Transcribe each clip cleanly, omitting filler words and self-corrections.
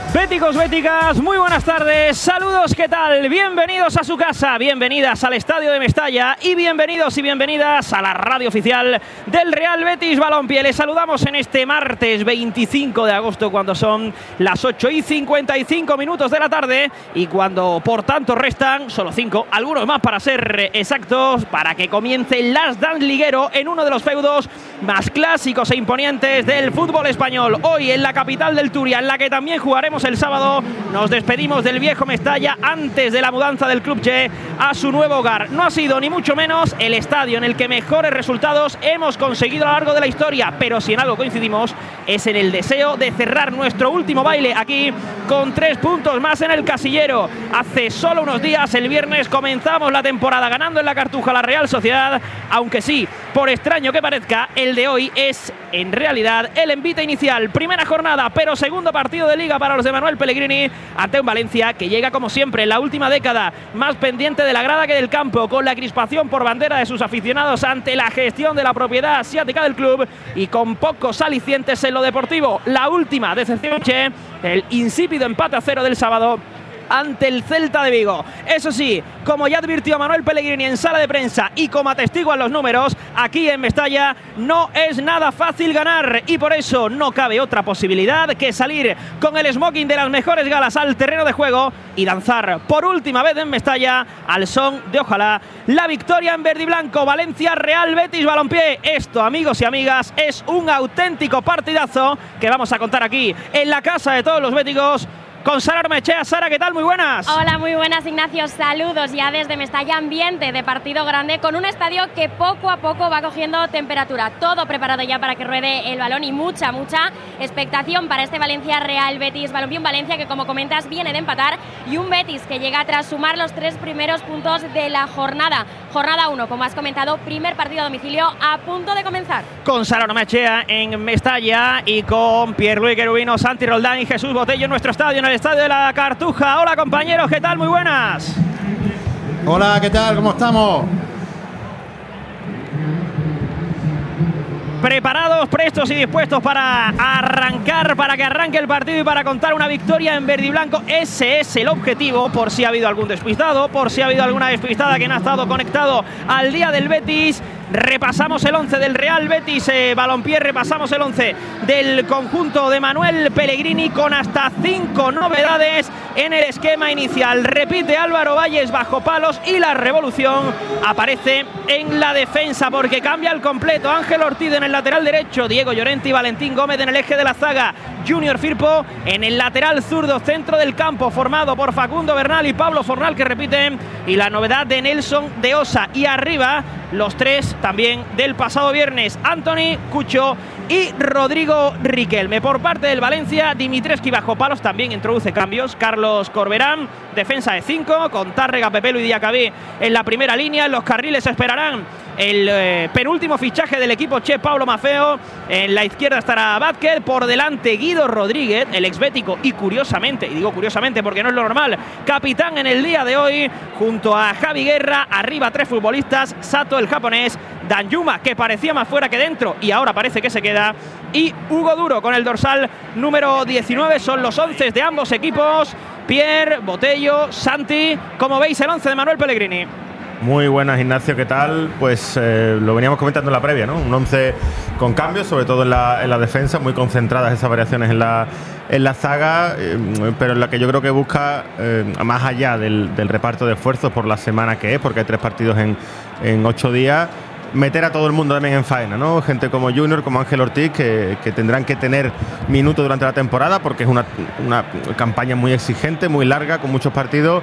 Béticos, béticas, muy buenas tardes, saludos, ¿qué tal? Bienvenidos a su casa, bienvenidas al Estadio de Mestalla y bienvenidos y bienvenidas a la radio oficial del Real Betis Balompié. Les saludamos en este martes 25 de agosto cuando son las 8:55 de la tarde y cuando por tanto restan solo 5, algunos más para ser exactos, para que comience el Last Dance liguero en uno de los feudos más clásicos e imponentes del fútbol español. Hoy en la capital del Turia, en la que también jugaremos el sábado, nos despedimos del viejo Mestalla antes de la mudanza del Club Che a su nuevo hogar. No ha sido ni mucho menos el estadio en el que mejores resultados hemos conseguido a lo largo de la historia, pero si en algo coincidimos es en el deseo de cerrar nuestro último baile aquí con 3 puntos más en el casillero. Hace solo unos días, el viernes, comenzamos la temporada ganando en la Cartuja la Real Sociedad, aunque sí, por extraño que parezca, el de hoy es en realidad el envite inicial. Primera jornada, pero segundo partido de Liga para los de Manuel Pellegrini ante un Valencia que llega como siempre en la última década más pendiente de la grada que del campo, con la crispación por bandera de sus aficionados ante la gestión de la propiedad asiática del club y con pocos alicientes en lo deportivo. La última decepción, el insípido empate a 0 del sábado ante el Celta de Vigo. Eso sí, como ya advirtió Manuel Pellegrini en sala de prensa y como atestiguan los números, aquí en Mestalla no es nada fácil ganar y por eso no cabe otra posibilidad que salir con el smoking de las mejores galas al terreno de juego y danzar por última vez en Mestalla al son de ojalá la victoria en verde y blanco. Valencia Real Betis Balompié. Esto, amigos y amigas, es un auténtico partidazo que vamos a contar aquí en la casa de todos los béticos con Sara Ormechea. Sara, ¿qué tal? Muy buenas. Hola, muy buenas, Ignacio. Saludos ya desde Mestalla, ambiente de partido grande con un estadio que poco a poco va cogiendo temperatura. Todo preparado ya para que ruede el balón y mucha expectación para este Valencia Real Betis Balompié. Un Valencia que, como comentas, viene de empatar y un Betis que llega tras sumar los 3 primeros puntos de la jornada. Jornada 1, como has comentado, primer partido a domicilio a punto de comenzar. Con Sara Ormechea en Mestalla y con Pierluigi Cherubino, Santi Roldán y Jesús Botello en nuestro estadio, en el Estadio de la Cartuja. Hola, compañeros, ¿qué tal? Muy buenas. Hola, ¿qué tal? ¿Cómo estamos? Preparados, prestos y dispuestos para arrancar, para que arranque el partido y para contar una victoria en verde y blanco. Ese es el objetivo, por si ha habido algún despistado, por si ha habido alguna despistada que no ha estado conectado al día del Betis. Repasamos el 11 del Real Betis Balompié, repasamos el 11 del conjunto de Manuel Pellegrini con hasta 5 novedades en el esquema inicial. Repite Álvaro Valles bajo palos y la revolución aparece en la defensa porque cambia al completo. Ángel Ortiz en el lateral derecho, Diego Llorente y Valentín Gómez en el eje de la zaga, Junior Firpo en el lateral zurdo, centro del campo formado por Facundo Bernal y Pablo Fornal, que repiten, y la novedad de Nelson de Osa, y arriba los 3 también del pasado viernes, Anthony, Cucho y Rodrigo Riquelme. Por parte del Valencia, Dimitrescu bajo palos también introduce cambios. Carlos Corberán, defensa de 5, con Tárrega, Pepelu y Diacabí en la primera línea. En los carriles esperarán el penúltimo fichaje del equipo Che, Pablo Maffeo. En la izquierda estará Vázquez, por delante Guido Rodríguez, el exbético y curiosamente, y digo curiosamente porque no es lo normal, capitán en el día de hoy, junto a Javi Guerra. Arriba 3 futbolistas, Sato el japonés, Danjuma, que parecía más fuera que dentro y ahora parece que se queda, y Hugo Duro con el dorsal número 19. Son los 11 de ambos equipos. Pierre, Botello, Santi, ¿cómo veis el 11 de Manuel Pellegrini? Muy buenas, Ignacio, ¿qué tal? Pues lo veníamos comentando en la previa, ¿no? Un 11 con cambios, sobre todo en la defensa, muy concentradas esas variaciones en la zaga, pero en la que yo creo que busca, más allá del reparto de esfuerzos por la semana que es, porque hay 3 partidos en 8 días, meter a todo el mundo también en faena, ¿no? Gente como Junior, como Ángel Ortiz, que tendrán que tener minutos durante la temporada, porque es una campaña muy exigente, muy larga, con muchos partidos.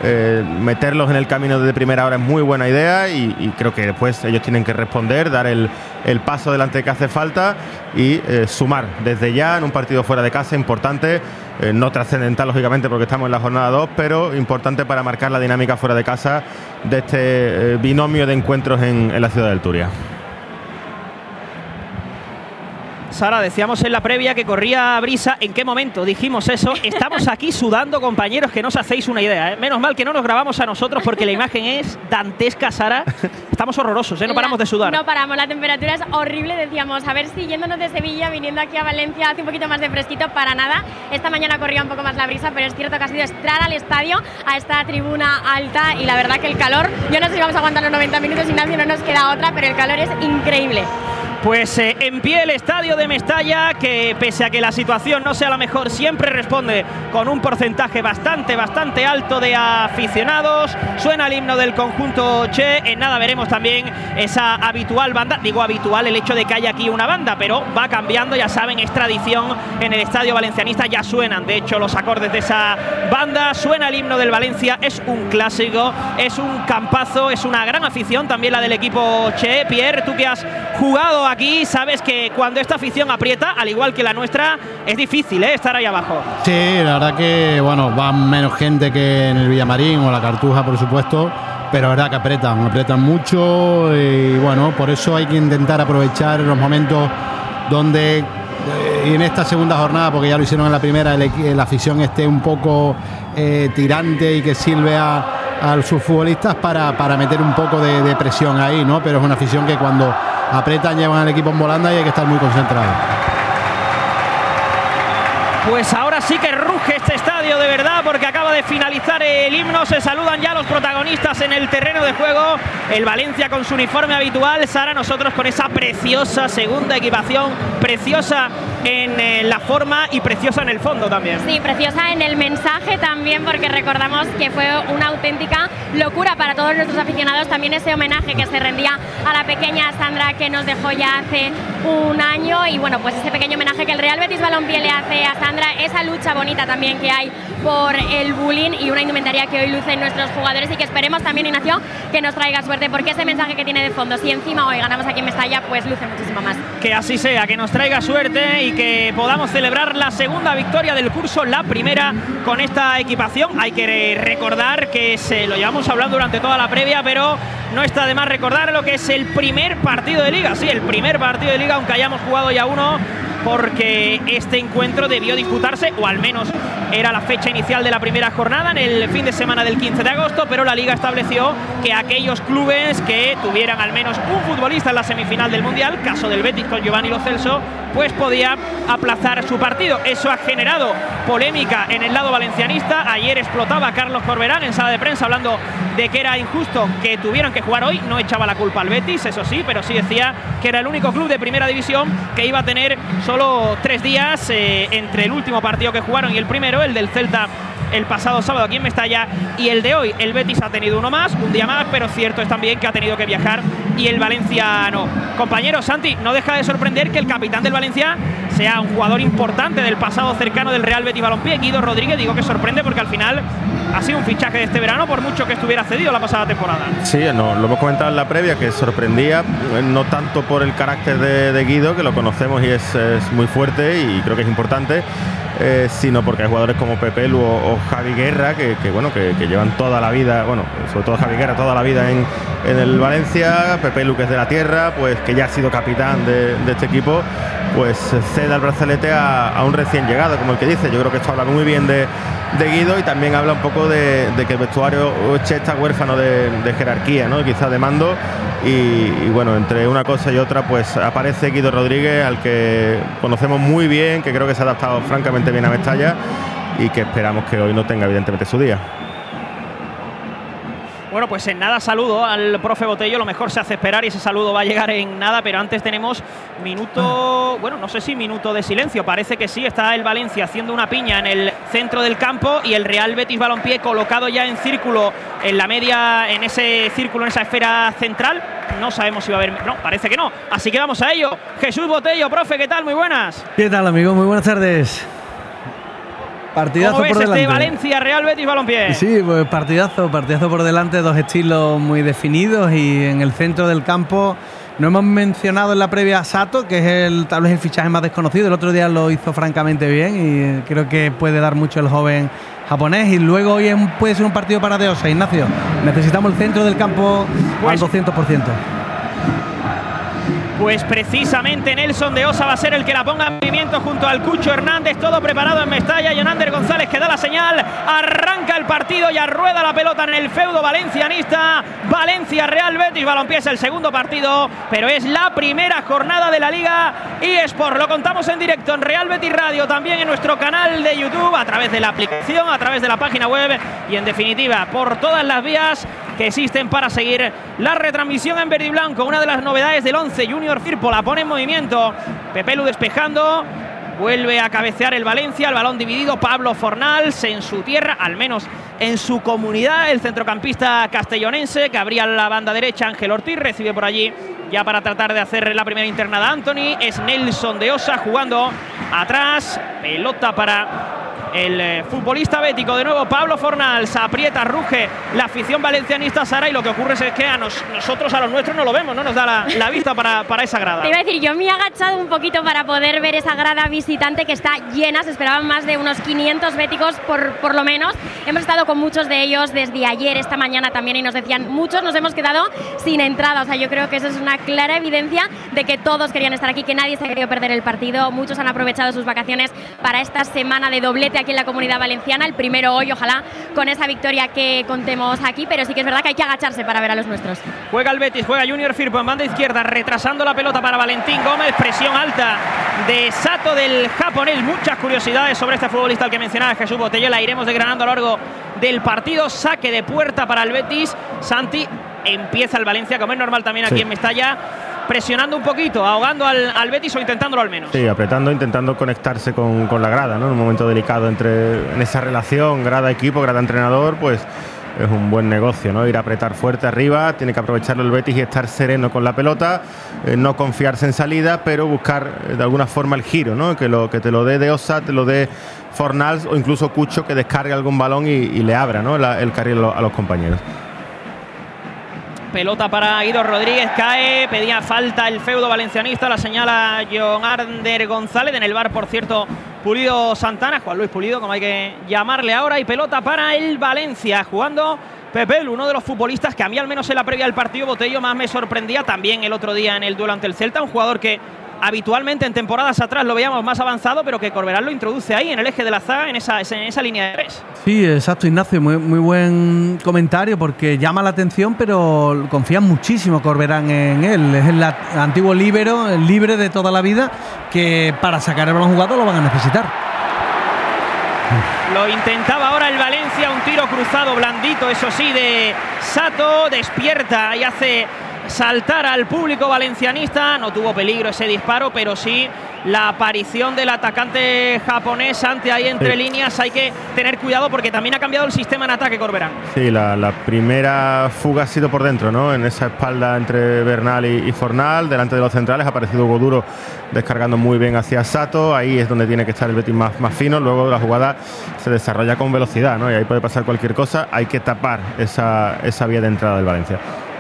Meterlos en el camino desde primera hora es muy buena idea y creo que después ellos tienen que responder, dar el paso adelante que hace falta y sumar desde ya en un partido fuera de casa importante, no trascendental lógicamente porque estamos en la jornada 2, pero importante para marcar la dinámica fuera de casa de este binomio de encuentros en la ciudad del Turia. Sara, decíamos en la previa que corría brisa. ¿En qué momento dijimos eso? Estamos aquí sudando, compañeros, que no os hacéis una idea, ¿eh? Menos mal que no nos grabamos a nosotros porque la imagen es dantesca, Sara. Estamos horrorosos, ¿eh? No paramos de sudar. No paramos, la temperatura es horrible. Decíamos, a ver si yéndonos de Sevilla, viniendo aquí a Valencia, hace un poquito más de fresquito. Para nada. Esta mañana corría un poco más la brisa, pero es cierto que ha sido entrar al estadio, a esta tribuna alta, y la verdad que el calor, yo no sé si vamos a aguantar los 90 minutos, Ignacio, no nos queda otra, pero el calor es increíble. Pues en pie el estadio de Mestalla, que pese a que la situación no sea la mejor, siempre responde con un porcentaje bastante alto de aficionados. Suena el himno del conjunto Che. En nada veremos también esa habitual banda. Digo habitual el hecho de que haya aquí una banda, pero va cambiando, ya saben, es tradición en el estadio valencianista. Ya suenan, de hecho, los acordes de esa banda. Suena el himno del Valencia, es un clásico, es un campazo, es una gran afición también la del equipo Che. Pierre, tú que has jugado aquí, sabes que cuando esta afición aprieta, al igual que la nuestra, es difícil, ¿eh?, estar ahí abajo. Sí, la verdad que, bueno, van menos gente que en el Villamarín o la Cartuja, por supuesto, pero la verdad que apretan mucho, y bueno, por eso hay que intentar aprovechar los momentos donde, y en esta segunda jornada, porque ya lo hicieron en la primera, la afición esté un poco tirante y que sirve a sus futbolistas para meter un poco de presión ahí, ¿no? Pero es una afición que cuando apretan llevan al equipo en volanda y hay que estar muy concentrado. Pues ahora sí que ruge este estadio de verdad, porque acaba de finalizar el himno. Se saludan ya los protagonistas en el terreno de juego. El Valencia con su uniforme habitual. Sara, nosotros con esa preciosa segunda equipación, preciosa en la forma y preciosa en el fondo también. Sí, preciosa en el mensaje también, porque recordamos que fue una auténtica locura para todos nuestros aficionados. También ese homenaje que se rendía a la pequeña Sandra, que nos dejó ya hace un año, y bueno, pues ese pequeño homenaje que el Real Betis Balompié le hace a Sandra, esa lucha bonita también que hay por el bullying, y una indumentaria que hoy lucen nuestros jugadores, y que esperemos también, Ignacio, que nos traiga suerte, porque ese mensaje que tiene de fondo, si encima hoy ganamos aquí en Mestalla, pues luce muchísimo más. Que así sea, que nos traiga suerte y que podamos celebrar la segunda victoria del curso, la primera con esta equipación. Hay que recordar que se lo llevamos hablando durante toda la previa, pero no está de más recordar lo que es el primer partido de Liga. Sí, el primer partido de Liga, aunque hayamos jugado ya uno, porque este encuentro debió disputarse, o al menos era la fecha inicial de la primera jornada, en el fin de semana del 15 de agosto, pero la Liga estableció que aquellos clubes que tuvieran al menos un futbolista en la semifinal del Mundial, caso del Betis con Giovanni Lo Celso, pues podía aplazar su partido. Eso ha generado polémica en el lado valencianista. Ayer explotaba Carlos Corberán en sala de prensa hablando de que era injusto que tuvieran que jugar hoy. No echaba la culpa al Betis, eso sí, pero sí decía que era el único club de primera división que iba a tener solo 3 días entre el último partido que jugaron y el primero, el del Celta el pasado sábado aquí en Mestalla, y el de hoy. El Betis ha tenido uno más, un día más, pero cierto es también que ha tenido que viajar y el Valencia no. Compañero Santi, no deja de sorprender que el capitán del Valencia sea un jugador importante del pasado cercano del Real Betis Balompié, Guido Rodríguez. Digo que sorprende porque al final ha sido un fichaje de este verano, por mucho que estuviera cedido la pasada temporada. Sí, no, lo hemos comentado en la previa, que sorprendía, no tanto por el carácter de Guido, que lo conocemos y es muy fuerte y creo que es importante, sino porque hay jugadores como Pepe Lu o Javi Guerra que llevan toda la vida, bueno, sobre todo Javi Guerra, toda la vida en el Valencia. Pepe Lu, que es de la tierra, pues que ya ha sido capitán de este equipo, pues cede el brazalete a un recién llegado, como el que dice. Yo creo que esto habla muy bien de Guido, y también habla un poco de que el vestuario Che está huérfano de jerarquía, ¿no? Quizás de mando, y bueno, entre una cosa y otra pues aparece Guido Rodríguez, al que conocemos muy bien, que creo que se ha adaptado francamente bien a Mestalla y que esperamos que hoy no tenga evidentemente su día. Bueno, pues en nada saludo al profe Botello, lo mejor se hace esperar y ese saludo va a llegar en nada, pero antes tenemos minuto, bueno, no sé si minuto de silencio, parece que sí. Está el Valencia haciendo una piña en el centro del campo y el Real Betis Balompié colocado ya en círculo, en la media, en ese círculo, en esa esfera central. No sabemos si va a haber, no, parece que no, así que vamos a ello. Jesús Botello, profe, ¿qué tal? Muy buenas. ¿Qué tal, amigo? Muy buenas tardes. Partidazo. ¿Cómo ves por delante? Este Valencia Real Betis Balompié? Sí, pues partidazo por delante, dos estilos muy definidos, y en el centro del campo no hemos mencionado en la previa a Sato, que es tal vez el fichaje más desconocido. El otro día lo hizo francamente bien y creo que puede dar mucho el joven japonés, y luego hoy puede ser un partido para Deosa. Ignacio, necesitamos el centro del campo al 200%. Pues precisamente Nelson de Osa va a ser el que la ponga en movimiento junto al Cucho Hernández. Todo preparado en Mestalla. Jonander González que da la señal. Arranca el partido y rueda la pelota en el feudo valencianista. Valencia Real Betis Balompié es el segundo partido, pero es la primera jornada de la Liga eSport. Lo contamos en directo en Real Betis Radio, también en nuestro canal de YouTube, a través de la aplicación, a través de la página web y en definitiva por todas las vías que existen para seguir la retransmisión en verde y blanco. Una de las novedades del 11, Junior Firpo la pone en movimiento. Pepelu despejando. Vuelve a cabecear el Valencia, el balón dividido. Pablo Fornals en su tierra, al menos en su comunidad. El centrocampista castellonense que abría la banda derecha, Ángel Ortiz, recibe por allí ya para tratar de hacer la primera internada Anthony. Es Nelson de Osa jugando atrás. Pelota para el futbolista bético, de nuevo Pablo Fornals, aprieta, ruge la afición valencianista, Sara, y lo que ocurre es que nosotros a los nuestros no lo vemos, no nos da la vista para esa grada. Te iba a decir, yo me he agachado un poquito para poder ver esa grada visitante que está llena, se esperaban más de unos 500 béticos por lo menos. Hemos estado con muchos de ellos desde ayer, esta mañana también, y nos decían, muchos nos hemos quedado sin entrada. O sea, yo creo que eso es una clara evidencia de que todos querían estar aquí, que nadie se ha querido perder el partido. Muchos han aprovechado sus vacaciones para esta semana de doblete aquí en la Comunidad Valenciana. El primero hoy, ojalá con esa victoria que contemos aquí, pero sí que es verdad que hay que agacharse para ver a los nuestros. Juega el Betis, juega Junior Firpo en banda izquierda, retrasando la pelota para Valentín Gómez. Presión alta de Sato del japonés. Muchas curiosidades sobre este futbolista al que mencionaba Jesús Botelló. La iremos desgranando a lo largo del partido. Saque de puerta para el Betis. Santi, empieza el Valencia, como es normal también aquí en Mestalla, presionando un poquito, ahogando al Betis o intentándolo al menos. Sí, apretando, intentando conectarse con la grada, ¿no? En un momento delicado en esa relación grada-equipo, grada-entrenador, pues es un buen negocio, ¿no? Ir a apretar fuerte arriba, tiene que aprovecharlo el Betis y estar sereno con la pelota, no confiarse en salida, pero buscar de alguna forma el giro, ¿no? Que te lo dé de Osa, te lo dé Fornals o incluso Cucho, que descargue algún balón y le abra, ¿no? el carril a los compañeros. Pelota para Guido Rodríguez, cae, pedía falta el feudo valencianista, la señala Jonander González. En el VAR, por cierto, Pulido Santana, Juan Luis Pulido, como hay que llamarle ahora. Y pelota para el Valencia, jugando Pepelu, uno de los futbolistas que a mí, al menos en la previa del partido, Botello, más me sorprendía. También el otro día en el duelo ante el Celta, un jugador que habitualmente en temporadas atrás lo veíamos más avanzado, pero que Corberán lo introduce ahí en el eje de la zaga, en esa línea de tres. Sí, exacto, Ignacio, muy buen comentario, porque llama la atención, pero confían muchísimo Corberán en él. Es el antiguo líbero, el libre de toda la vida, que para sacar el balón jugado lo van a necesitar. Lo intentaba ahora el Valencia, un tiro cruzado blandito, eso sí, de Sato, despierta y hace saltar al público valencianista. No tuvo peligro ese disparo, pero sí la aparición del atacante japonés ante ahí entre líneas. Hay que tener cuidado porque también ha cambiado el sistema en ataque Corberán. Sí, la primera fuga ha sido por dentro, ¿no? En esa espalda entre Bernal y Fornal, delante de los centrales. Ha aparecido Hugo Duro descargando muy bien hacia Sato. Ahí es donde tiene que estar el Betis más fino. Luego la jugada se desarrolla con velocidad, ¿no? Y ahí puede pasar cualquier cosa. Hay que tapar esa vía de entrada del Valencia.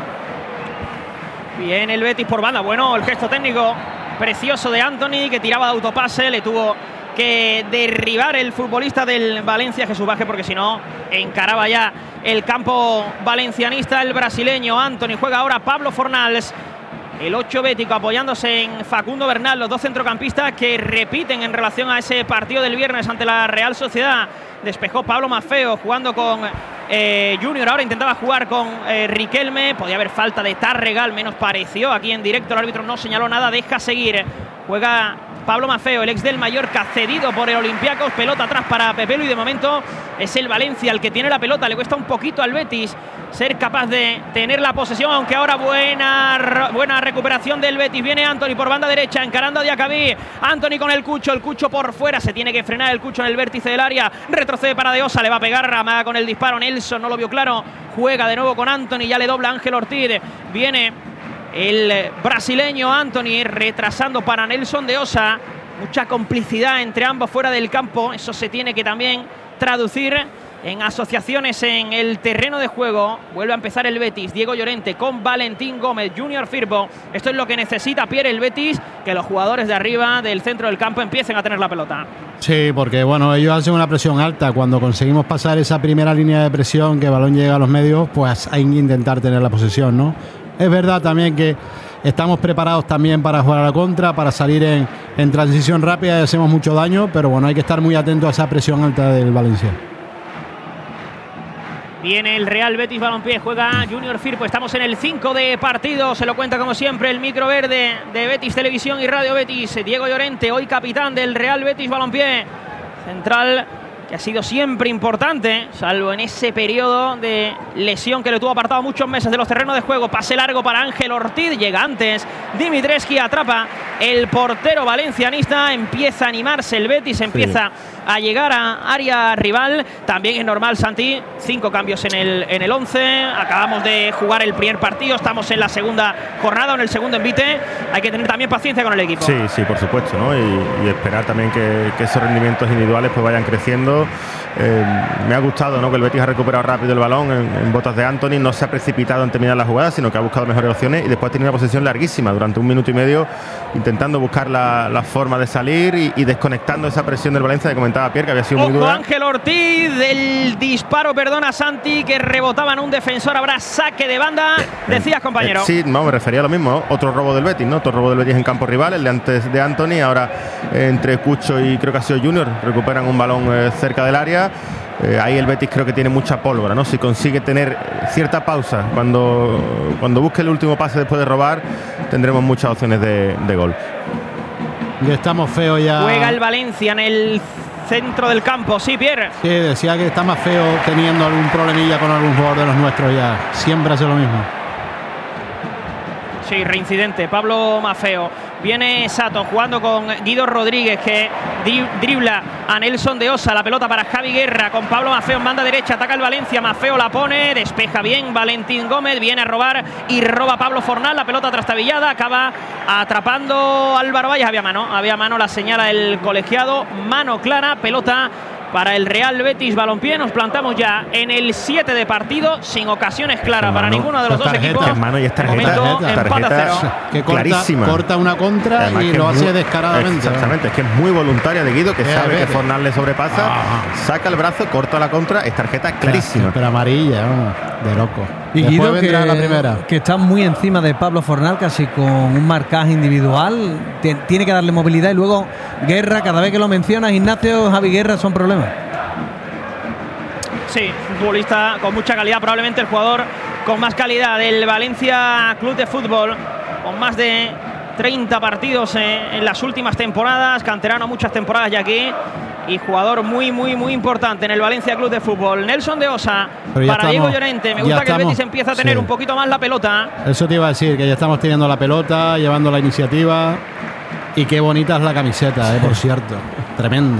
Bien el Betis por banda. Bueno, el gesto técnico precioso de Anthony, que tiraba de autopase. Le tuvo que derribar el futbolista del Valencia, Jesús Baje, porque si no encaraba ya el campo valencianista el brasileño. Anthony, juega ahora Pablo Fornals, el 8 bético, apoyándose en Facundo Bernal, los dos centrocampistas que repiten en relación a ese partido del viernes ante la Real Sociedad. Despejó Pablo Maffeo jugando con Junior, ahora intentaba jugar con Riquelme. Podía haber falta de Tárrega, al menos pareció. Aquí en directo el árbitro no señaló nada, deja seguir. Juega Pablo Maffeo, el ex del Mallorca, cedido por el Olympiacos. Pelota atrás para Pepelu y de momento es el Valencia el que tiene la pelota. Le cuesta un poquito al Betis ser capaz de tener la posesión, aunque ahora buena recuperación del Betis. Viene Anthony por banda derecha, encarando a Diacabí. Anthony con el Cucho por fuera. Se tiene que frenar el Cucho en el vértice del área. Retrocede para De Osa, le va a pegar, amaga con el disparo. Nelson no lo vio claro. Juega de nuevo con Anthony, ya le dobla Ángel Ortiz. Viene el brasileño Anthony retrasando para Nelson de Osa. Mucha complicidad entre ambos fuera del campo. Eso se tiene que también traducir en asociaciones en el terreno de juego. Vuelve a empezar el Betis. Diego Llorente con Valentín Gómez, Junior Firpo. Esto es lo que necesita Pierre el Betis, que los jugadores de arriba del centro del campo empiecen a tener la pelota. Sí, porque bueno, ellos hacen una presión alta. Cuando conseguimos pasar esa primera línea de presión, que el balón llega a los medios, pues hay que intentar tener la posesión, ¿no? Es verdad también que estamos preparados también para jugar a la contra, para salir en transición rápida y hacemos mucho daño, pero bueno, hay que estar muy atentos a esa presión alta del Valencia. Viene el Real Betis Balompié, juega Junior Firpo, estamos en el 5 de partido, se lo cuenta como siempre el micro verde de Betis Televisión y Radio Betis, Diego Llorente, hoy capitán del Real Betis Balompié, central que ha sido siempre importante, salvo en ese periodo de lesión que le tuvo apartado muchos meses de los terrenos de juego. Pase largo para Ángel Ortiz, llega antes Dimitrescu, atrapa el portero valencianista, empieza a animarse el Betis, empieza a llegar a área rival. También es normal, Santi, 5 cambios en el 11, acabamos de jugar el primer partido, estamos en la segunda jornada o en el segundo envite, hay que tener también paciencia con el equipo. Sí, por supuesto, ¿no? Y esperar también que esos rendimientos individuales pues vayan creciendo. Me ha gustado, ¿no?, que el Betis ha recuperado rápido el balón en botas de Antony, no se ha precipitado en terminar la jugada, sino que ha buscado mejores opciones y después ha tenido una posesión larguísima durante 1 minuto y medio, intentando buscar la forma de salir y desconectando esa presión del Valencia que comentaba Pierre, que había sido muy dura. Ángel Ortiz, del disparo, perdona Santi, que rebotaba en un defensor, habrá saque de banda, decías, compañero. Sí, no, me refería a lo mismo, ¿no? Otro robo del Betis, ¿no? Otro robo del Betis en campo rival, el de antes de Antony, ahora entre Cucho y creo que ha sido Junior, recuperan un balón cerca del área. Ahí el Betis creo que tiene mucha pólvora, ¿no? Si consigue tener cierta pausa cuando busque el último pase después de robar, tendremos muchas opciones de gol. Y estamos feos ya. Juega el Valencia en el centro del campo, sí, Pierre. Sí, decía que está más feo teniendo algún problemilla con algún jugador de los nuestros ya. Siempre hace lo mismo. Sí, reincidente, Pablo Maffeo. Viene Sato jugando con Guido Rodríguez, que dribla a Nelson de Osa. La pelota para Javi Guerra con Pablo Maffeo en banda derecha. Ataca el Valencia, Maffeo la pone, despeja bien Valentín Gómez, viene a robar y roba Pablo Fornal. La pelota trastabillada, acaba atrapando Álvaro Valles. Había mano, la señala el colegiado. Mano clara, pelota para el Real Betis Balompié. Nos plantamos ya en el 7 de partido, sin ocasiones claras para ninguno de los dos equipos. Mano y es tarjeta, que clarísima. Corta una contra y lo hace descaradamente. Exactamente, es que es muy voluntaria de Guido, que sabe que Fornal le sobrepasa, saca el brazo, corta la contra, es tarjeta clarísima. Pero amarilla, de loco. Y Guido, la primera, que está muy encima de Pablo Fornal, casi con un marcaje individual, tiene que darle movilidad. Y luego Guerra, cada vez que lo mencionas, Ignacio, Javi Guerra, son problemas. Sí, un futbolista con mucha calidad, probablemente el jugador con más calidad del Valencia Club de Fútbol, con más de 30 partidos en las últimas temporadas, canterano muchas temporadas ya aquí, y jugador muy importante en el Valencia Club de Fútbol. Nelson de Osa para Diego Llorente. Me gusta que el Betis empieza a tener un poquito más la pelota. Eso te iba a decir, que ya estamos teniendo la pelota, llevando la iniciativa, y qué bonita es la camiseta, por cierto. Tremendo.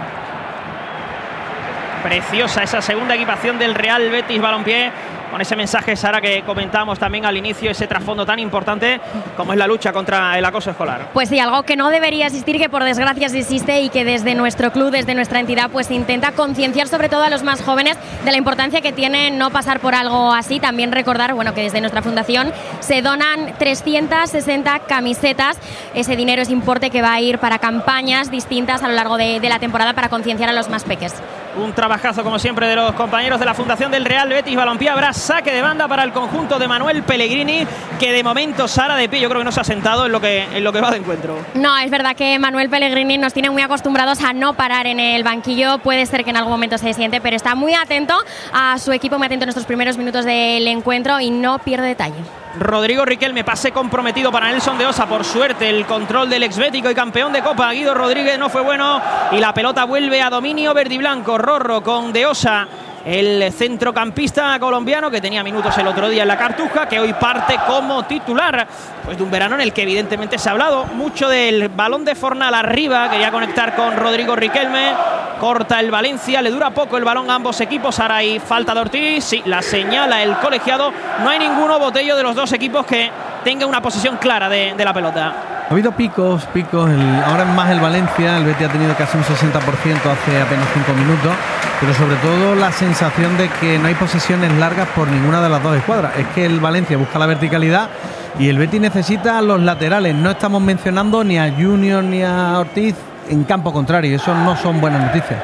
Preciosa esa segunda equipación del Real Betis Balompié, con ese mensaje, Sara, que comentábamos también al inicio, ese trasfondo tan importante como es la lucha contra el acoso escolar. Pues sí, algo que no debería existir, que por desgracia sí existe, y que desde nuestro club, desde nuestra entidad, pues intenta concienciar sobre todo a los más jóvenes de la importancia que tiene no pasar por algo así. También recordar, bueno, que desde nuestra fundación se donan 360 camisetas. Ese dinero es importe que va a ir para campañas distintas a lo largo de la temporada para concienciar a los más peques. Un trabajazo, como siempre, de los compañeros de la Fundación del Real Betis Balompié. Habrá saque de banda para el conjunto de Manuel Pellegrini, que de momento, Sara, de pie, yo creo que no se ha sentado en lo que va de encuentro. No, es verdad que Manuel Pellegrini nos tiene muy acostumbrados a no parar en el banquillo. Puede ser que en algún momento se siente, pero está muy atento a su equipo, muy atento en estos primeros minutos del encuentro y no pierde detalle. Rodrigo Riquelme, pase comprometido para Nelson de Osa. Por suerte, el control del exbético y campeón de Copa Guido Rodríguez no fue bueno, y la pelota vuelve a dominio verdiblanco. Rorro con de Osa, el centrocampista colombiano que tenía minutos el otro día en la Cartuja, que hoy parte como titular, pues de un verano en el que evidentemente se ha hablado mucho del balón de Fornal arriba. Quería conectar con Rodrigo Riquelme, corta el Valencia, le dura poco el balón a ambos equipos. Ahora hay falta de Ortiz, sí, la señala el colegiado. No hay ninguno, Botello, de los dos equipos que tenga una posición clara de la pelota. Ha habido picos, ahora es más el Valencia. El Betis ha tenido casi un 60% hace apenas 5 minutos, pero sobre todo la sensación de que no hay posesiones largas por ninguna de las dos escuadras. Es que el Valencia busca la verticalidad y el Betis necesita los laterales. No estamos mencionando ni a Junior ni a Ortiz en campo contrario, eso no son buenas noticias.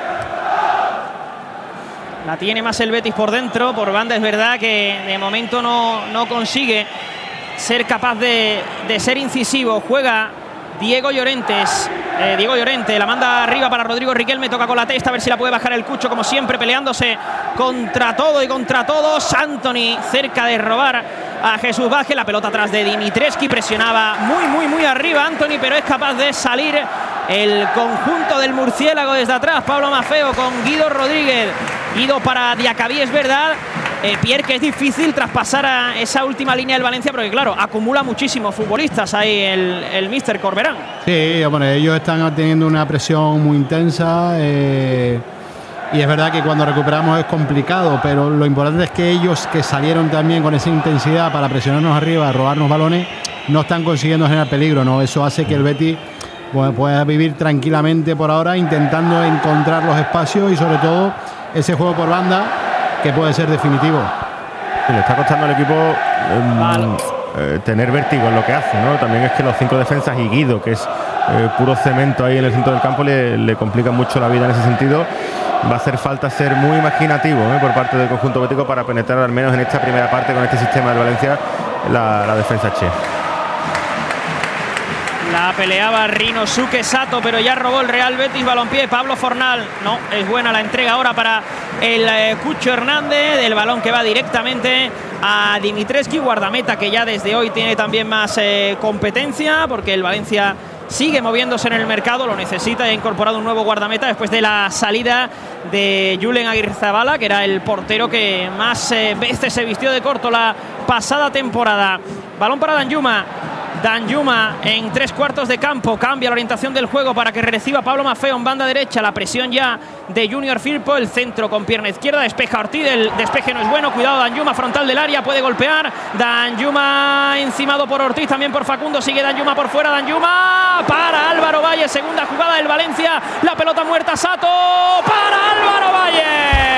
La tiene más el Betis por dentro, por banda es verdad que de momento no consigue ser capaz de ser incisivo. Juega Diego Llorente, la manda arriba para Rodrigo Riquelme, toca con la testa a ver si la puede bajar el Cucho, como siempre peleándose contra todo y contra todos. Antony cerca de robar a Jesús Vázquez, la pelota atrás de Dimitrescu, presionaba muy arriba Antony, pero es capaz de salir el conjunto del murciélago desde atrás. Pablo Maffeo con Guido Rodríguez, Guido para Diacabí, es verdad, Pierre, que es difícil traspasar a esa última línea del Valencia, porque claro, acumula muchísimos futbolistas ahí el míster Corberán. Sí, bueno, ellos están teniendo una presión muy intensa, y es verdad que cuando recuperamos es complicado, pero lo importante es que ellos, que salieron también con esa intensidad para presionarnos arriba, robarnos balones, no están consiguiendo generar peligro, ¿no? Eso hace que el Betis pueda vivir tranquilamente por ahora, intentando encontrar los espacios y sobre todo ese juego por banda, que puede ser definitivo. Le está costando al equipo tener vértigo en lo que hace, ¿no? También es que los 5 defensas y Guido, que es puro cemento ahí en el centro del campo, le complican mucho la vida en ese sentido. Va a hacer falta ser muy imaginativo por parte del conjunto bético para penetrar al menos en esta primera parte con este sistema de Valencia la defensa Che. La peleaba Rinosuke Sato, pero ya robó el Real Betis Balompié. Pablo Fornal, no, es buena la entrega ahora para el Cucho Hernández, del balón que va directamente a Dimitrescu, guardameta que ya desde hoy tiene también más competencia, porque el Valencia sigue moviéndose en el mercado, lo necesita y ha incorporado un nuevo guardameta después de la salida de Julen Aguirrezabala, que era el portero que más veces se vistió de corto la pasada temporada. Balón para Danjuma en 3/4 de campo, cambia la orientación del juego para que reciba Pablo Maffeo en banda derecha, la presión ya de Junior Firpo, el centro con pierna izquierda, despeja Ortiz, el despeje no es bueno, cuidado Danjuma, frontal del área, puede golpear, Danjuma encimado por Ortiz, también por Facundo, sigue Danjuma por fuera, Danjuma para Álvaro Valle, segunda jugada del Valencia, la pelota muerta, Sato para Álvaro Valle,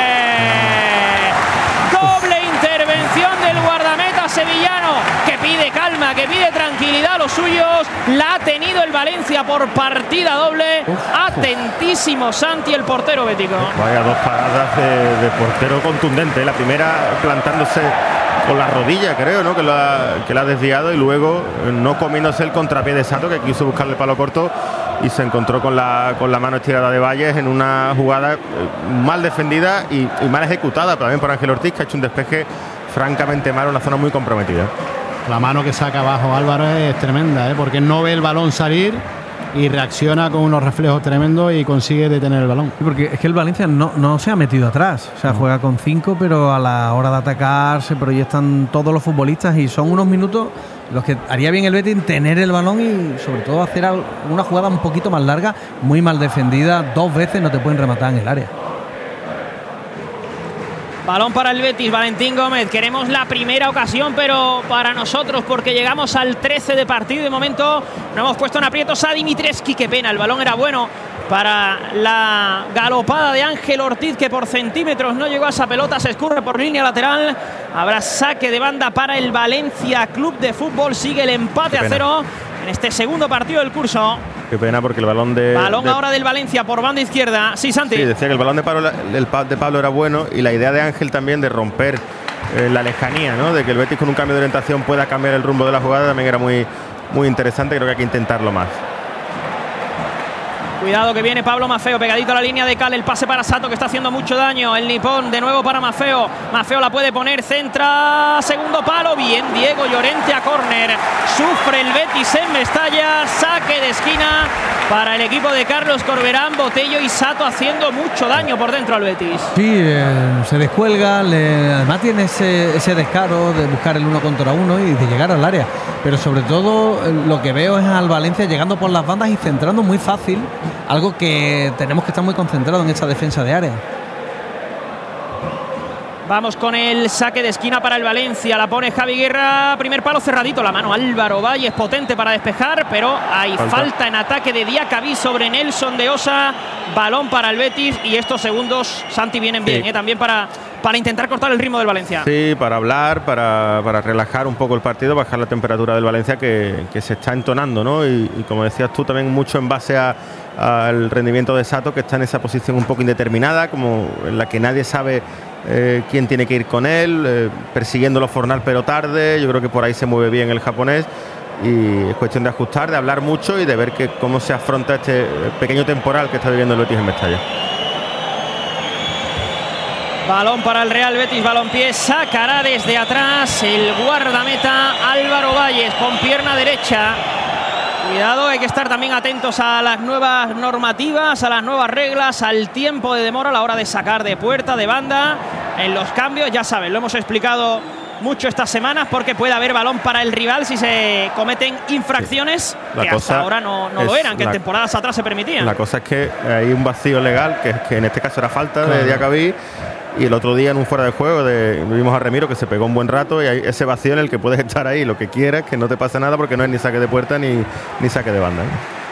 doble intervención del guardameta sevillano, que pide calma, que pide tranquilidad a los suyos, la ha tenido el Valencia por partida doble. Atentísimo Santi, el portero bético. Vaya dos paradas de portero contundente, la primera plantándose con la rodilla, creo, ¿no? que la ha desviado, y luego no comiéndose el contrapié de Sato, que quiso buscarle el palo corto y se encontró con la mano estirada de Valles en una jugada mal defendida y mal ejecutada también por Ángel Ortiz, que ha hecho un despeje francamente malo, una zona muy comprometida. La mano que saca abajo Álvaro es tremenda, porque no ve el balón salir y reacciona con unos reflejos tremendos y consigue detener el balón. Porque es que el Valencia no se ha metido atrás, o sea, juega con 5, pero a la hora de atacar se proyectan todos los futbolistas y son unos minutos los que haría bien el Betis en tener el balón y sobre todo hacer una jugada un poquito más larga, muy mal defendida, 2 veces no te pueden rematar en el área. Balón para el Betis, Valentín Gómez. Queremos la primera ocasión, pero para nosotros, porque llegamos al 13 de partido. De momento no hemos puesto en aprietos a Dimitrescu. Qué pena, el balón era bueno para la galopada de Ángel Ortiz, que por centímetros no llegó a esa pelota. Se escurre por línea lateral. Habrá saque de banda para el Valencia Club de Fútbol. Sigue el empate a 0 en este segundo partido del curso. Qué pena, porque el balón ahora del Valencia por banda izquierda. Sí, Santi. Sí, decía que el balón de Pablo era bueno, y la idea de Ángel también de romper la lejanía, ¿no? De que el Betis con un cambio de orientación pueda cambiar el rumbo de la jugada, también era muy interesante. Creo que hay que intentarlo más. Cuidado que viene Pablo Maffeo, pegadito a la línea de Cal, el pase para Sato, que está haciendo mucho daño. El nipón de nuevo para Maffeo. Maffeo la puede poner, centra, segundo palo. Bien, Diego Llorente a córner. Sufre el Betis en Mestalla. Saque de esquina para el equipo de Carlos Corberán. Botello y Sato haciendo mucho daño por dentro al Betis. Sí, se descuelga. Además tiene ese descaro de buscar el 1 contra 1 y de llegar al área. Pero sobre todo lo que veo es al Valencia llegando por las bandas y centrando muy fácil. Algo que tenemos que estar muy concentrados en esta defensa de área. Vamos con el saque de esquina para el Valencia. La pone Javi Guerra. Primer palo cerradito. La mano Álvaro Valles, potente para despejar, pero hay falta en ataque de Diacabí sobre Nelson de Osa. Balón para el Betis, y estos segundos, Santi, vienen bien, también para intentar cortar el ritmo del Valencia. Sí, para hablar, para relajar un poco el partido, bajar la temperatura del Valencia, que se está entonando, ¿no? Y como decías tú, también mucho en base al rendimiento de Sato, que está en esa posición un poco indeterminada, como en la que nadie sabe quién tiene que ir con él, persiguiéndolo Fornal pero tarde. Yo creo que por ahí se mueve bien el japonés y es cuestión de ajustar, de hablar mucho y de ver cómo se afronta este pequeño temporal que está viviendo el Betis en Mestalla. Balón para el Real Betis Balompié, sacará desde atrás el guardameta Álvaro Valles con pierna derecha. Cuidado, hay que estar también atentos a las nuevas normativas, a las nuevas reglas, al tiempo de demora a la hora de sacar de puerta, de banda, en los cambios. Ya saben, lo hemos explicado mucho estas semanas porque puede haber balón para el rival si se cometen infracciones que hasta ahora no lo eran, que en temporadas atrás se permitían. La cosa es que hay un vacío legal que en este caso era falta de Diacabí. Y el otro día en un fuera de juego vimos a Remiro que se pegó un buen rato y hay ese vacío en el que puedes estar ahí lo que quieras, que no te pase nada porque no es ni saque de puerta ni saque de banda,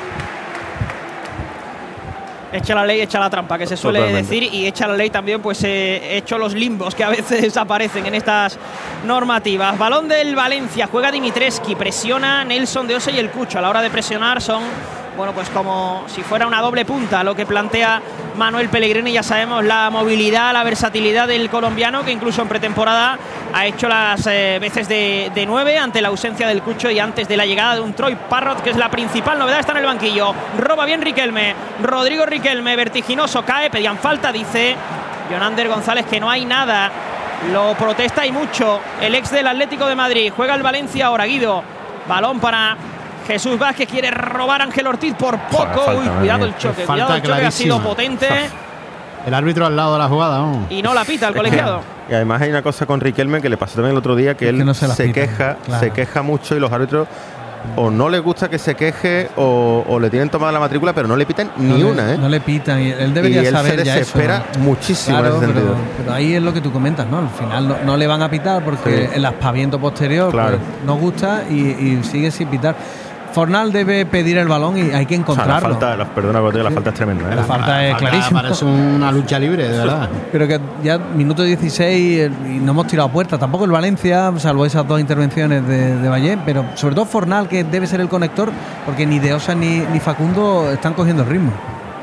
Echa la ley, echa la trampa, que se suele decir, y echa la ley también, pues hecho los limbos que a veces aparecen en estas normativas. Balón del Valencia, juega Dimitrescu, presiona Nelson de Osa y el Cucho. A la hora de presionar son, bueno, pues como si fuera una doble punta lo que plantea Manuel Pellegrini. Ya sabemos la movilidad, la versatilidad del colombiano, que incluso en pretemporada ha hecho las veces de 9 ante la ausencia del Cucho y antes de la llegada de un Troy Parrott, que es la principal novedad. Está en el banquillo, roba bien Riquelme, Rodrigo Riquelme, vertiginoso, cae, pedían falta, dice Jonander González que no hay nada, lo protesta y mucho el ex del Atlético de Madrid. Juega el Valencia ahora, Guido, balón para Jesús Vázquez, quiere robar Ángel Ortiz por poco. Uy, cuidado el choque, cuidado el choque, ha sido potente. El árbitro al lado de la jugada, ¿no? Y no la pita el colegiado. Y además hay una cosa con Riquelme que le pasó también el otro día, que él no se queja mucho y los árbitros o no les gusta que se queje o le tienen tomada la matrícula, pero no le pitan ni una, ¿eh? No le pitan, y él debería saber ya eso. Y él se desespera muchísimo, claro, en ese sentido. Pero ahí es lo que tú comentas, ¿no? Al final no le van a pitar porque el aspaviento posterior pues, no gusta y sigue sin pitar. Fornal debe pedir el balón y hay que encontrarlo. O sea, la falta es tremenda, ¿eh? La falta es clarísima. Parece una lucha libre, de verdad. Pero que ya minuto 16 y no hemos tirado puerta. Tampoco el Valencia, salvo esas dos intervenciones de Valle, pero sobre todo Fornal, que debe ser el conector, porque ni De Osa ni Facundo están cogiendo el ritmo.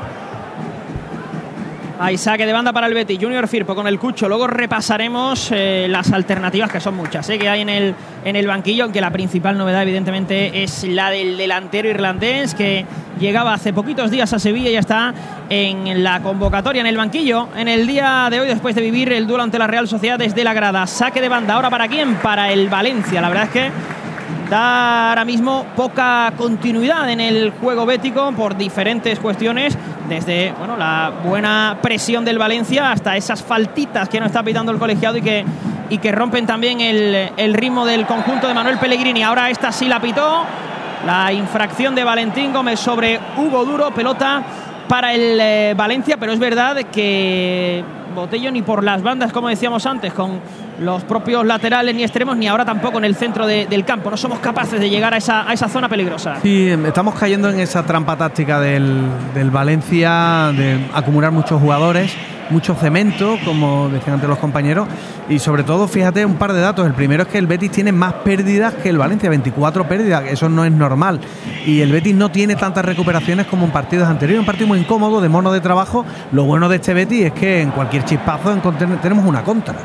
Hay saque de banda para el Betis, Junior Firpo con el Cucho. Luego repasaremos las alternativas, que son muchas, que hay en el banquillo, aunque la principal novedad evidentemente es la del delantero irlandés, que llegaba hace poquitos días a Sevilla y ya está en la convocatoria, en el banquillo en el día de hoy, después de vivir el duelo ante la Real Sociedad desde la grada. Saque de banda ahora para quién, para el Valencia. La verdad es que da ahora mismo poca continuidad en el juego bético por diferentes cuestiones, desde la buena presión del Valencia hasta esas faltitas que no está pitando el colegiado y que rompen también el ritmo del conjunto de Manuel Pellegrini. Ahora esta sí la pitó, la infracción de Valentín Gómez sobre Hugo Duro, pelota para el Valencia, pero es verdad que Botello ni por las bandas, como decíamos antes, con los propios laterales ni extremos, ni ahora tampoco en el centro del campo. No somos capaces de llegar a esa zona peligrosa. Sí, estamos cayendo en esa trampa táctica del Valencia, de acumular muchos jugadores, mucho cemento, como decían antes los compañeros, y sobre todo, fíjate, un par de datos. El primero es que el Betis tiene más pérdidas que el Valencia, 24 pérdidas, eso no es normal, y el Betis no tiene tantas recuperaciones como en partidos anteriores. Un partido muy incómodo, de mono de trabajo. Lo bueno de este Betis es que en cualquier chispazo tenemos una contra.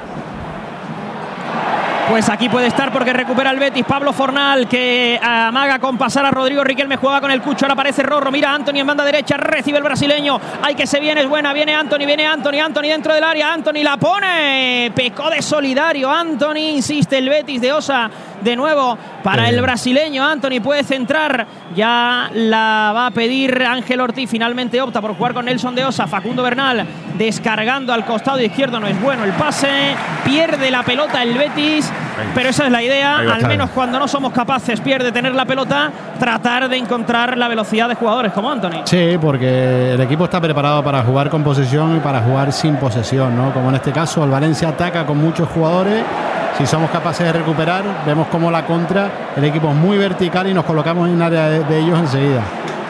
Pues aquí puede estar porque recupera el Betis. Pablo Fornal, que amaga con pasar a Rodrigo Riquelme, juega con el Cucho, ahora aparece Rorro, mira a Anthony en banda derecha, recibe el brasileño, ay que se viene, es buena, viene Anthony dentro del área, Anthony la pone, pecó de solidario Anthony, insiste el Betis de Osa, de nuevo para el brasileño. Anthony puede centrar, ya la va a pedir Ángel Ortiz, finalmente opta por jugar con Nelson de Osa. Facundo Bernal descargando al costado izquierdo, no es bueno el pase, pierde la pelota el Betis, pero esa es la idea, al menos cuando no somos capaces, pierde tener la pelota, tratar de encontrar la velocidad de jugadores como Anthony. Sí, porque el equipo está preparado para jugar con posesión y para jugar sin posesión, ¿no? Como en este caso el Valencia ataca con muchos jugadores. Si somos capaces de recuperar, vemos como la contra, el equipo es muy vertical y nos colocamos en área de ellos enseguida.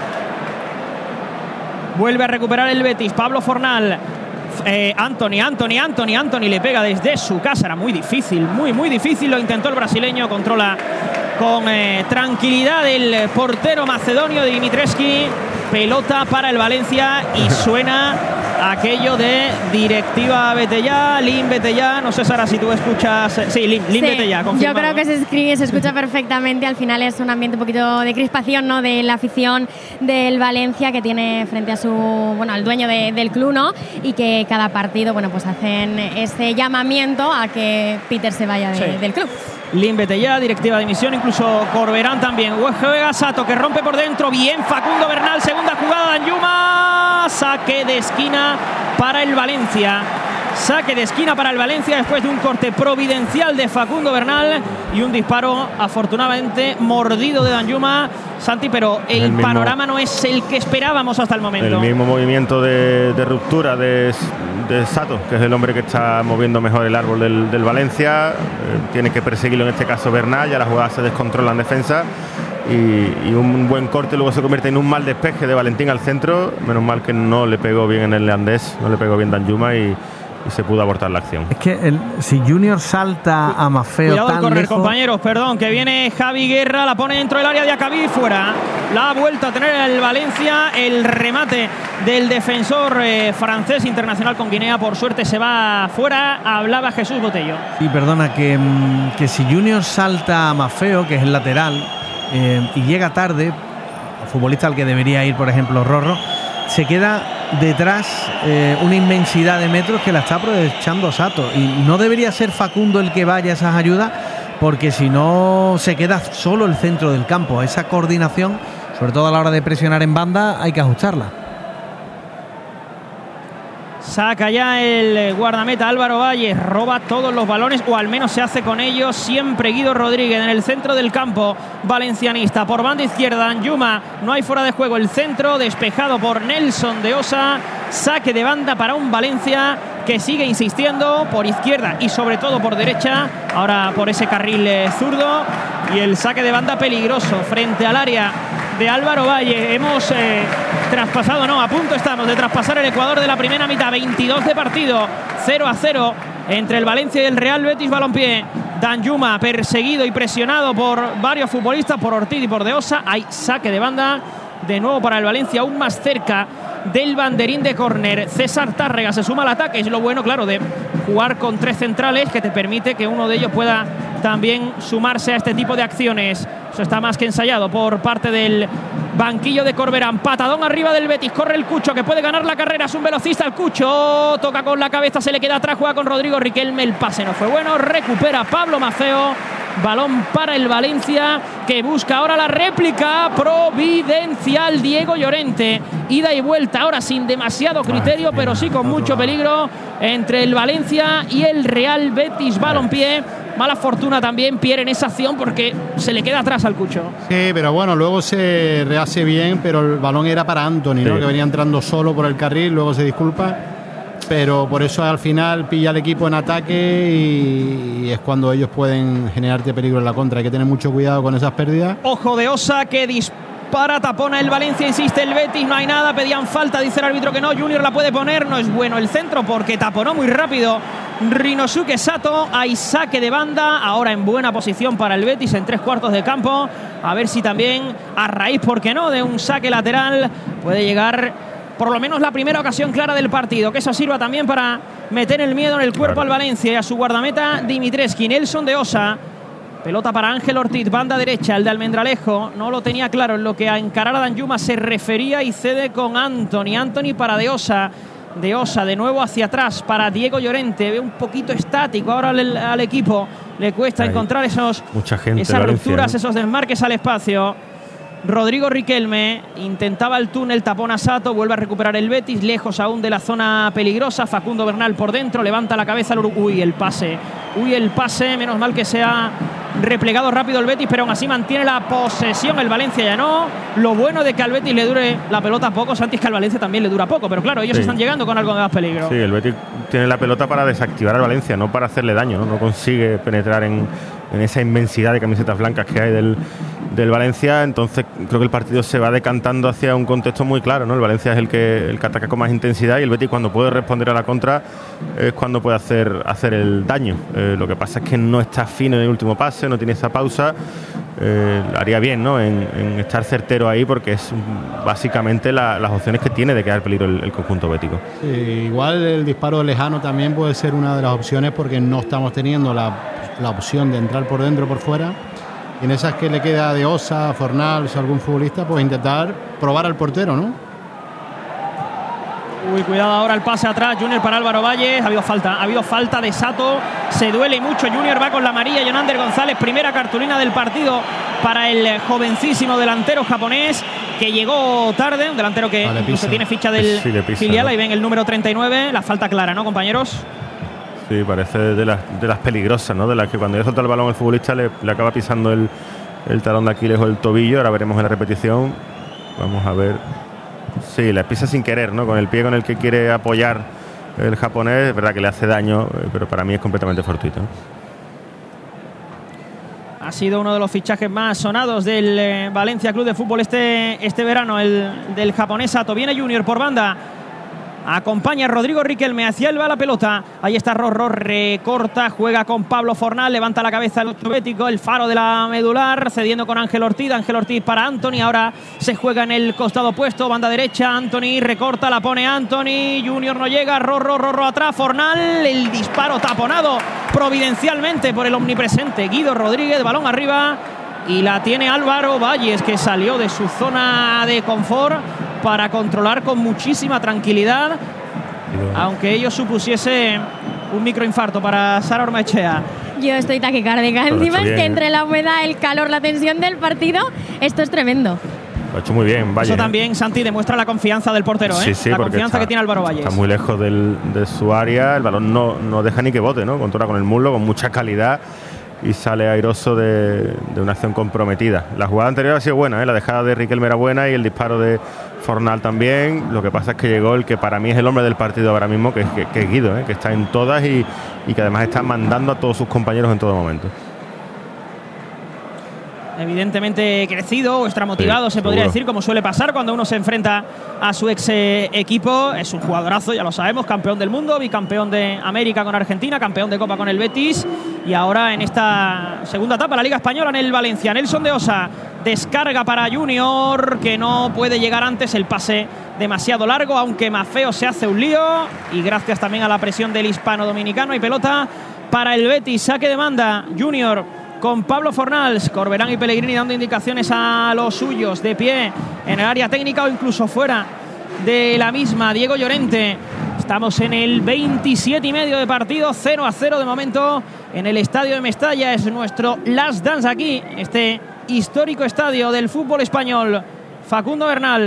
Vuelve a recuperar el Betis, Pablo Fornal. Anthony le pega desde su casa, era muy difícil, muy difícil, lo intentó el brasileño, controla con tranquilidad el portero macedonio de Dimitrescu. Pelota para el Valencia y suena aquello de directiva vete ya, Lim vete ya. No sé, Sara, si tú escuchas. Sí, Lim vete ya, confirmado. Yo creo que se escucha perfectamente. Al final es un ambiente un poquito de crispación, ¿no?, de la afición del Valencia, que tiene frente a al dueño del club, ¿no?, y que cada partido, bueno, pues hacen ese llamamiento a que Peter se vaya del club. Lim vete ya, directiva de dimisión, incluso Corberán también. Juega Sato, que rompe por dentro, bien Facundo Bernal, segunda jugada, Danjuma, saque de esquina para el Valencia. Saque de esquina para el Valencia después de un corte providencial de Facundo Bernal y un disparo afortunadamente mordido de Danjuma, Santi, pero el panorama no es el que esperábamos hasta el momento. El mismo movimiento de ruptura de Sato, que es el hombre que está moviendo mejor el árbol del Valencia. Tiene que perseguirlo en este caso Bernal, ya la jugada se descontrola en defensa. Y un buen corte luego se convierte en un mal despeje de Valentín al centro. Menos mal que no le pegó bien en el leandés, no le pegó bien Danjuma y se pudo abortar la acción. Es que si Junior salta a Maffeo cuidado tan al correr, lejos, compañeros, perdón, que viene Javi Guerra, la pone dentro del área de Acabí, fuera. La ha vuelto a tener el Valencia, el remate del defensor francés internacional con Guinea, por suerte se va fuera. Hablaba Jesús Botello. Y perdona, que si Junior salta a Maffeo, que es el lateral, y llega tarde, el futbolista al que debería ir, por ejemplo, Rorro, se queda detrás una inmensidad de metros que la está aprovechando Sato, y no debería ser Facundo el que vaya a esas ayudas, porque si no se queda solo el centro del campo. Esa coordinación, sobre todo a la hora de presionar en banda, hay que ajustarla. Saca ya el guardameta Álvaro Valles, roba todos los balones, o al menos se hace con ellos siempre Guido Rodríguez en el centro del campo valencianista. Por banda izquierda, Danjuma, no hay fuera de juego, el centro despejado por Nelson de Osa. Saque de banda para un Valencia que sigue insistiendo por izquierda y sobre todo por derecha, ahora por ese carril zurdo, y el saque de banda peligroso frente al área de Álvaro Valle. Hemos traspasado, no, a punto estamos de traspasar el Ecuador de la primera mitad, 22 de partido, 0-0 entre el Valencia y el Real Betis Balompié. Danjuma perseguido y presionado por varios futbolistas, por Ortiz y por De Osa. Hay saque de banda de nuevo para el Valencia, aún más cerca del banderín de córner. César Tárrega se suma al ataque. Es lo bueno, claro, de jugar con tres centrales, que te permite que uno de ellos pueda también sumarse a este tipo de acciones. Eso está más que ensayado por parte del banquillo de Corberán. Patadón arriba del Betis, corre el Cucho, que puede ganar la carrera, es un velocista el Cucho, toca con la cabeza, se le queda atrás, juega con Rodrigo Riquelme, el pase no fue bueno, recupera Pablo Maffeo. Balón para el Valencia, que busca ahora la réplica providencial. Diego Llorente, ida y vuelta ahora sin demasiado criterio, pero sí con mucho peligro entre el Valencia y el Real Betis Balompié. Mala fortuna también Pierre en esa acción, porque se le queda atrás al Cucho. Sí, pero bueno, luego se rehace bien, pero el balón era para Anthony, ¿no? Que venía entrando solo por el carril, luego se disculpa. Pero por eso al final pilla al equipo en ataque y es cuando ellos pueden generarte peligro en la contra. Hay que tener mucho cuidado con esas pérdidas. Ojo de Osa, que dispara, tapona el Valencia, insiste el Betis, no hay nada, pedían falta, dice el árbitro que no, Junior la puede poner, no es bueno el centro porque taponó muy rápido Rinosuke Sato. Hay saque de banda, ahora en buena posición para el Betis en 3/4 de campo, a ver si también a raíz, ¿por qué no?, de un saque lateral puede llegar por lo menos la primera ocasión clara del partido, que eso sirva también para meter el miedo en el cuerpo al Valencia y a su guardameta Dimitrescu. Nelson de Osa, pelota para Ángel Ortiz, banda derecha, el de Almendralejo no lo tenía claro en lo que a encarar a Danjuma se refería y cede con Anthony para De Osa. De Osa de nuevo hacia atrás para Diego Llorente, ve un poquito estático ahora al equipo, le cuesta encontrar esas rupturas, esos desmarques al espacio. Rodrigo Riquelme intentaba el túnel, tapón a Sato, vuelve a recuperar el Betis, lejos aún de la zona peligrosa. Facundo Bernal por dentro, levanta la cabeza al Uruguay. El pase, menos mal que se ha replegado rápido el Betis, pero aún así mantiene la posesión el Valencia, ya no. Lo bueno de que al Betis le dure la pelota poco, Santi, es que al Valencia también le dura poco, pero claro, ellos están llegando con algo de más peligro. Sí, el Betis tiene la pelota para desactivar al Valencia, no para hacerle daño, no consigue penetrar en esa inmensidad de camisetas blancas que hay del Valencia. Entonces creo que el partido se va decantando hacia un contexto muy claro, ¿no? El Valencia es el que ataca con más intensidad y el Betis, cuando puede responder a la contra, es cuando puede hacer el daño. Lo que pasa es que no está fino en el último pase, no tiene esa pausa, haría bien, ¿no? en estar certero ahí, porque es básicamente las opciones que tiene de crear peligro el conjunto bético. Sí, igual el disparo lejano también puede ser una de las opciones, porque no estamos teniendo la opción de entrar por dentro o por fuera. Y en esas que le queda de Osa, Fornals o algún futbolista, pues intentar probar al portero, ¿no? Uy, cuidado ahora el pase atrás, Junior para Álvaro Valles. Ha habido falta de Sato. Se duele mucho. Junior va con la amarilla. Jonander González, primera cartulina del partido para el jovencísimo delantero japonés, que llegó tarde. Un delantero que incluso tiene ficha del filial. ¿No? Ahí ven el número 39. La falta clara, ¿no, compañeros? Sí, parece de las peligrosas, ¿no? De las que cuando ya suelta el balón el futbolista le acaba pisando el talón de Aquiles o el tobillo. Ahora veremos en la repetición. Vamos a ver. Sí, la pisa sin querer, ¿no? Con el pie con el que quiere apoyar el japonés. Es verdad que le hace daño, pero para mí es completamente fortuito, ¿no? Ha sido uno de los fichajes más sonados del Valencia Club de Fútbol este verano, el del japonés Sato. Viene Junior por banda. Acompaña a Rodrigo Riquelme, hacia él va la pelota. Ahí está Rorro, recorta, juega con Pablo Fornal, levanta la cabeza el bético, el faro de la medular, cediendo con Ángel Ortiz. Ángel Ortiz para Anthony, ahora se juega en el costado opuesto, banda derecha. Anthony recorta, la pone Anthony. Junior no llega, Rorro atrás, Fornal, el disparo taponado providencialmente por el omnipresente Guido Rodríguez, balón arriba. Y la tiene Álvaro Valles, que salió de su zona de confort para controlar con muchísima tranquilidad, aunque ello supusiese un microinfarto para Sara Ormaechea. Yo estoy taquicárdica. Encima es que entre la humedad, el calor, la tensión del partido, esto es tremendo. Lo ha hecho muy bien, Valle. Eso también, Santi, demuestra la confianza del portero, ¿eh? Sí, la confianza que tiene Álvaro Valles. Está muy lejos de su área, el balón no deja ni que bote, ¿no? Controla con el muslo, con mucha calidad, y sale airoso de una acción comprometida. La jugada anterior ha sido buena, ¿eh? La dejada de Riquelme era buena y el disparo de Fornal también. Lo que pasa es que llegó el que para mí es el hombre del partido ahora mismo, que es Guido, ¿eh? Que está en todas y que además está mandando a todos sus compañeros en todo momento. Evidentemente crecido o extramotivado, sí, se podría seguro decir, como suele pasar cuando uno se enfrenta a su ex equipo. Es un jugadorazo, ya lo sabemos, campeón del mundo, bicampeón de América con Argentina, campeón de Copa con el Betis, y ahora en esta segunda etapa la Liga Española en el Valencia. Nelson de Osa, descarga para Junior, que no puede llegar antes, el pase demasiado largo, aunque Maffeo se hace un lío, y gracias también a la presión del hispano dominicano, hay pelota para el Betis. Saque de banda Junior con Pablo Fornals, Corberán y Pellegrini dando indicaciones a los suyos, de pie en el área técnica o incluso fuera de la misma. Diego Llorente. Estamos en el 27,5 de partido, 0-0 de momento en el estadio de Mestalla. Es nuestro last dance aquí, este histórico estadio del fútbol español. Facundo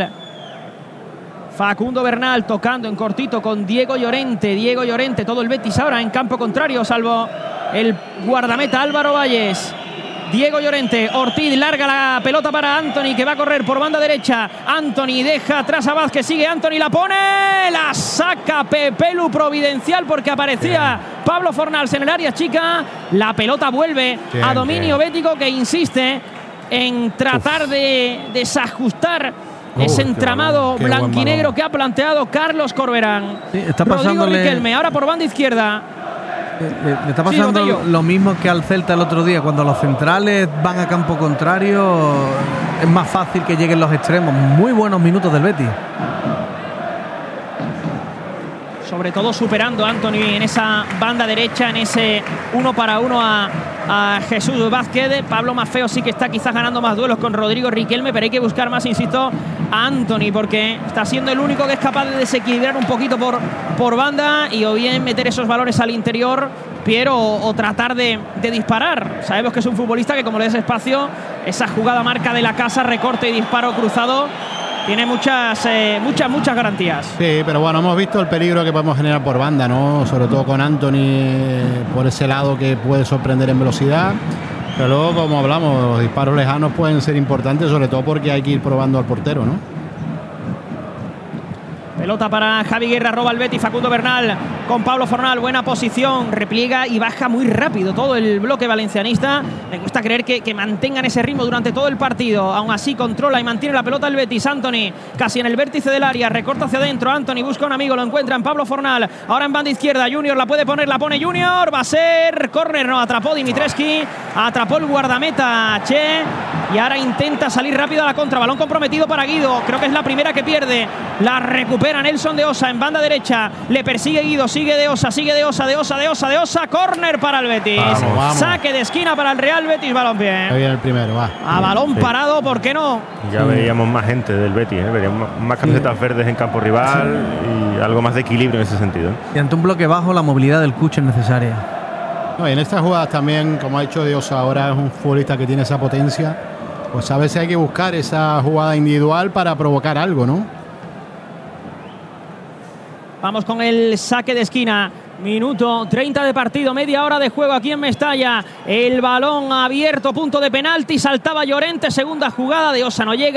Bernal tocando en cortito con Diego Llorente, todo el Betis ahora en campo contrario, salvo el guardameta Álvaro Valles. Diego Llorente, Ortiz larga la pelota para Anthony, que va a correr por banda derecha. Anthony deja atrás a Vázquez, sigue Anthony, la pone, la saca Pepelu providencial porque aparecía Pablo Fornals en el área chica. La pelota vuelve a dominio bético, que insiste en tratar de desajustar ese entramado blanquinegro que ha planteado Carlos Corberán. Sí, está pasándole Rodrigo Riquelme, ahora por banda izquierda. Le está pasando lo mismo que al Celta el otro día. Cuando los centrales van a campo contrario, es más fácil que lleguen los extremos. Muy buenos minutos del Betis. Sobre todo superando a Anthony en esa banda derecha, en ese 1 para 1 a Jesús Vázquez. Pablo Maffeo sí que está quizás ganando más duelos con Rodrigo Riquelme, pero hay que buscar más, insisto, a Anthony, porque está siendo el único que es capaz de desequilibrar un poquito por banda y o bien meter esos balones al interior, Piero, o tratar de disparar. Sabemos que es un futbolista que, como le des espacio, esa jugada marca de la casa, recorte y disparo cruzado, tiene muchas garantías. Sí, pero bueno, hemos visto el peligro que podemos generar por banda, ¿no? Sobre todo con Anthony por ese lado, que puede sorprender en velocidad. Pero luego, como hablamos, los disparos lejanos pueden ser importantes, sobre todo porque hay que ir probando al portero, ¿no? Pelota para Javi Guerra, roba el Betis, Facundo Bernal con Pablo Fornal, buena posición, repliega y baja muy rápido todo el bloque valencianista. Me cuesta creer que mantengan ese ritmo durante todo el partido. Aún así controla y mantiene la pelota el Betis. Anthony casi en el vértice del área, recorta hacia adentro. Anthony busca un amigo, lo encuentra en Pablo Fornal. Ahora en banda izquierda, Junior la puede poner, la pone Junior. Va a ser córner, no, atrapó Dimitrescu, atrapó el guardameta Che. Y ahora intenta salir rápido a la contra. Balón comprometido para Guido. Creo que es la primera que pierde. La recupera Nelson de Osa en banda derecha. Le persigue Guido. Sigue de Osa. Córner para el Betis. Vamos. Saque de esquina para el Real Betis Balompié. Ahí viene el primero, va. A balón parado, ¿por qué no? Ya veíamos más gente del Betis, veríamos más camisetas verdes en campo rival y algo más de equilibrio en ese sentido. Y ante un bloque bajo, la movilidad del Cucho es necesaria. No, y en estas jugadas también, como ha hecho Dios, ahora es un futbolista que tiene esa potencia. Pues a veces hay que buscar esa jugada individual para provocar algo, ¿no? Vamos con el saque de esquina. Minuto 30 de partido, media hora de juego aquí en Mestalla. El balón abierto, punto de penalti. Saltaba Llorente, segunda jugada de Osa, no llega.